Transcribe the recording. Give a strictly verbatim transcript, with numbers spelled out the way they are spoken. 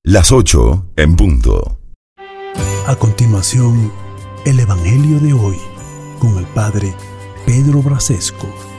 Las ocho en punto. A continuación, el Evangelio de hoy con el Padre Pedro Brasesco.